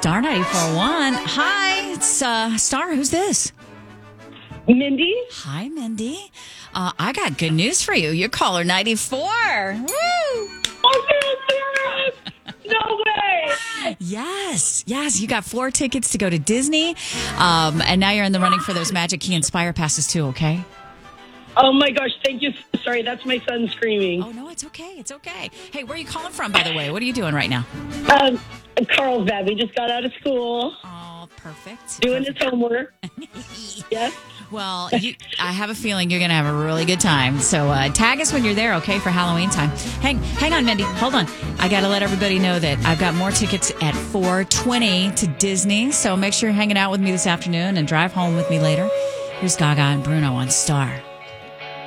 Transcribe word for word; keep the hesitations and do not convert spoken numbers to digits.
Star ninety-four point one. Hi, it's uh, Star. Who's this? Mindy? Hi, Mindy. Uh, I got good news for you. You're caller ninety-four. Woo! Oh, serious? No way. Yes, yes. You got four tickets to go to Disney. Um, and now you're in the running for those Magic Key Inspire passes too, okay? Oh, my gosh. Thank you. Sorry, that's my son screaming. Oh, no, it's okay. It's okay. Hey, where are you calling from, by the way? What are you doing right now? Um, Carlsbad. We just got out of school. Oh, perfect. Doing perfect. his homework. Yes. Well, you, I have a feeling you're going to have a really good time. So uh, tag us when you're there, okay, for Halloween time. Hang hang on, Mindy. Hold on. I got to let everybody know that I've got more tickets at four twenty to Disney. So make sure you're hanging out with me this afternoon and drive home with me later. Here's Gaga and Bruno on Star.